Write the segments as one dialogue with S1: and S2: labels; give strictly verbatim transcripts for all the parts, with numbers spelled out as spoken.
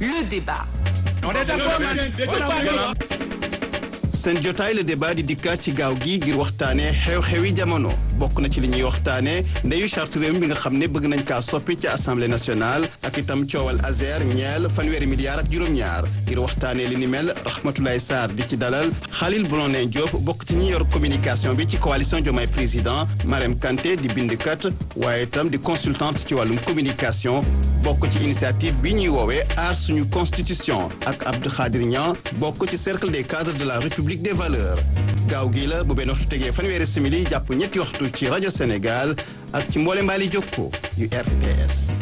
S1: le débat.
S2: On est d'accord.
S3: seen jotaay le débat di dikkaat ci gaaw gi ngir waxtaanee xew-xewi jamono bokk na ci li ñuy waxtaanee ndeyu charte réew mi nga xam ne bëgg nañ kaa soppi ci assemblée nationale ak itam coowal Azer ñeel fanweeri milliards ak juróom-ñaar ngir waxtaanee li ni mel Rahmatoulaye Sarr di ci dalal Khalil Blondin Diop bokk ci ñi yor communication bi ci coalition Diomaye Président Marème Kanté di bindkat waaye itam di consultante ci wàllum communication bokk ci initiative bi ñuy woowee aar suñu constitution ak Abdou Khadir Niang bokk ci cercle des cadres de la République des valeurs gaaw gi la bu benn waxtu tegee fanweeri simili jàpp ñetti waxtu ci rajo Sénégal ak ci mboole mbaali jokko yu R T S.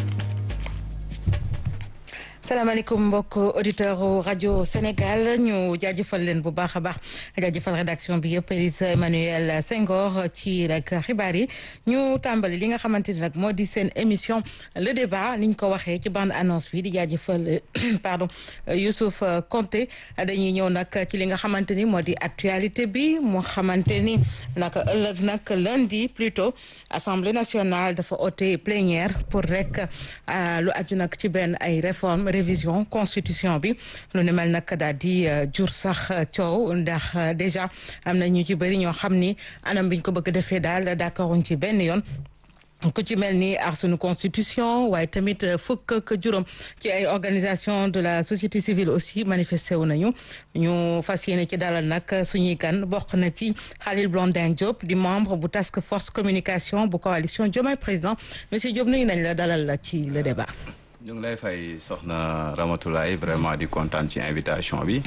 S4: salaamaaleykum mbokk auditeur rajo Sénégal ñu jaajëfal leen bu baax a baax jaajëfal rédaction bi yëpp Élise Emmanuel Senghor ci rek xibaar yi ñu tàmbali li nga xamante ni nag moo di seen émission le débat ni ñu ko waxee ci bande annonce bi di jaajëfal pardon Youssouf Konté dañuy ñëw nag ci li nga xamante ni moo di actualité bi moo xamante ni nag ëllëg nag lundi plutôt assemblée nationale dafa oote plénière pour rek lu aju nag ci benn ay réformes révision constitution bi lu ne mel nag daal di jur sax coow ndax déjà am na ñu ci bëri ñoo xam ni anam biñ ko bëgg defee daal d'accorduñ ci benn yoon ku ci mel ni ar sunu constitution waaye tamit fukk ak juróom ci ay organisation de la société civile aussi manifesté wu nañu ñu fas yéene ci dalal nag suñuy gan bokk na ci Khalil Blondin Diop di membre bu task force communication bu coalition Diomaye Président monsieur Diop nuyu nañ la dalal la ci le débat.
S5: ñu ngi lay fay soxna Ramatoulaye vraiment di kontaan ci invitation bi.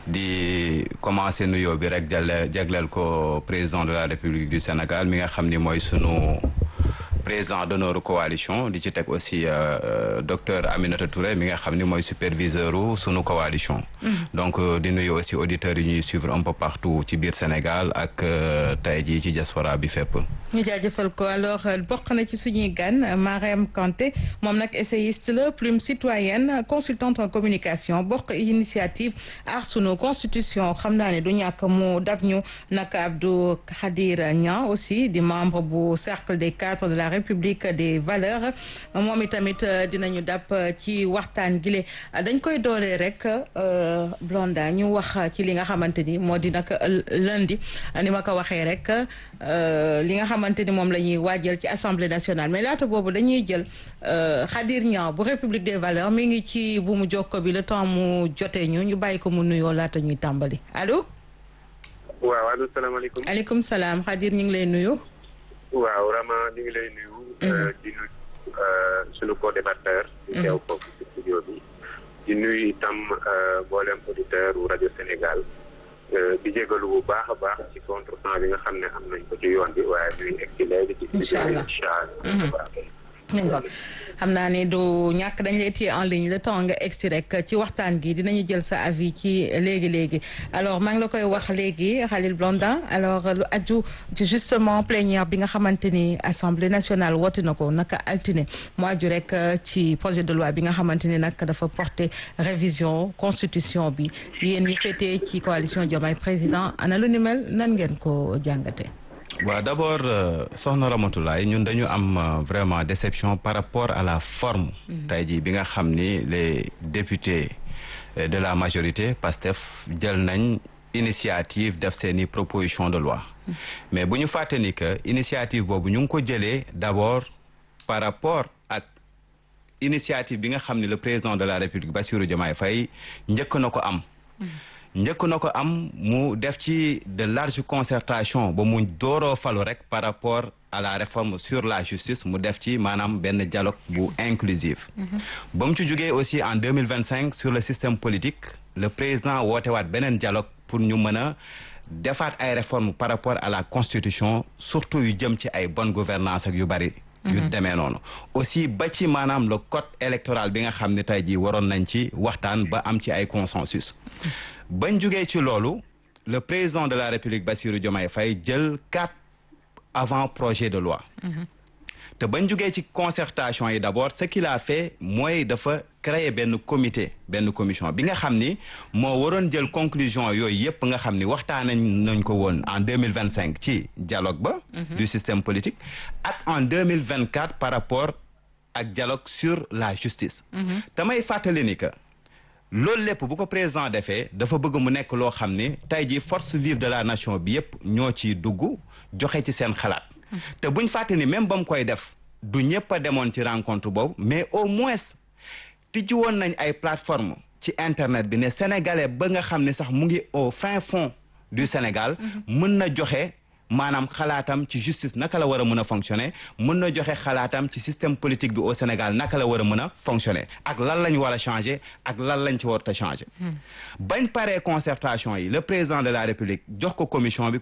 S5: di commencer nuyoo bi rek jàlle jagleel ko président de la République du Sénégal mi nga xam ni mooy sunu président d'honneur coalition di ci teg aussi docteur Aminata Touré mi nga xam ni mooy superviseur u sunu coalition. donc di nuyu aussi auditeurs yi ñuy suivre un peu partout ci biir Sénégal ak tey jii ci diaspora bi fépp.
S4: ñu jaajëfal ko alors bokk na ci suñuy gan Marème Kanté moom nag essayiste la plume citoyenne consultante en communication bokk initiative aar sunu constitution xam naa ne du ñàkk mu dab ñu nag Abdou Khadir Niang aussi di membre bu cercle des cadres de la République des valeurs moom itamit dinañu dab ci waxtaan gile dañ koy dooree rek Blondin ñu wax ci li nga xamante ni moo di nag lundi ni ma ko waxee rek li nga xamante ni moom la ñuy waajal ci assemblée nationale mais laata boobu dañuy jël Khadir Niang bu République des valeurs mi ngi ci bu mu jokko bi le temps mu jotee ñu ñu bàyyi ko mu nuyoo laata ñuy tàmbali allo.
S6: waaw allo salaamaaleykum.
S4: aleykum salaam Khadir ñu ngi lay nuyu.
S6: waaw Rama ñu ngi lay nuyu. di nuyu sunu co-débatteur. di teew foofu ci studio bi. di nuyu itam mboolem auditeur wu rajo Sénégal. di jégalu bu baax a baax ci contretemps bi nga xam ne am nañ ko ci yoon bi waaye ñuy egg ci léegi ci
S4: incha allah xam naa ne du ñàkk dañ lay téye en ligne le temps nga egsi rek ci waxtaan gi dinañu jël sa avis ci léegi léegi alors maa ngi la koy wax léegi Khalil Blondin alors lu aju ci justement plénière bi nga xamante ni assemblée nationale woote na ko naka altine mu aju rek ci projet de loi bi nga xamante ni nag dafa porter révision constitution bi yéen ñi féetee ci coalition Diomaye Président ana lu ni mel nan ngeen ko jàngate
S5: waaw d'abord soxna Ramatoulaye ñun dañu am vraiment déception par rapport à la forme tey jii bi nga xam ni les députés de la majorité PASTEF jël nañ initiative def seeni proposition de loi mais bu ñu fàtte ni que initiative boobu ñu ngi ko jëlee d'abord par rapport ak initiative bi nga xam ni le président de la République Bassirou Diomaye Faye njëkk na ko am njëkk na ko am mu def ci de large concertation ba mu dooroo falu rek par rapport à la réforme sur la justice mu def ci maanaam benn dialogue bu inclusif ba mu ci jógee aussi en deux mille vingt-cinq sur le système politique le président woote waat beneen dialogue pour ñu mën a defaat ay réformes par rapport à la constitution surtout yu jëm ci ay bonne gouvernance ak yu bari yu demee noonu aussi ba ci maanaam le code électoral bi nga xam ne tey jii waroon nañ ci waxtaan ba am ci ay consensus bañ jugee ci loolu le président de la République Bassirou Diomaye Faye jël quatre avant projet de loi te bañ jugee ci concertation yi d'abord ce qu'il a fait mooy dafa créer benn comité benn commission bi nga xam ni moo waroon jël conclusion yooyu yëpp nga xam ni waxtaan nañ ko woon en deux mille vingt-cinq ci dialogue ba du système politique ak en deux mille vingt-quatre par rapport ak dialogue sur la justice te may fàttali ni que loolu lépp bu ko président defee dafa bëgg mu nekk loo xam ni tey jii force vive de la nation bi yépp ñoo ciy dugg joxe ci seen xalaat te buñ fàtte ni même ba mu koy def du ñëpp a demoon ci rencontre boobu mais au moins tijji woon nañ ay plateforme ci internet bi ne sénégalais ba nga xam ne sax mu ngi au fin fond du Sénégal mën na joxe maanaam xalaatam ci justice naka la war a mën a fonctionner mën na joxe xalaatam ci système politique bi au Sénégal naka la war a mën a fonctionner ak lan lañ war a changer ak lan lañ ci war a changer bañ paree concertation yi le président de la République jox ko commission bi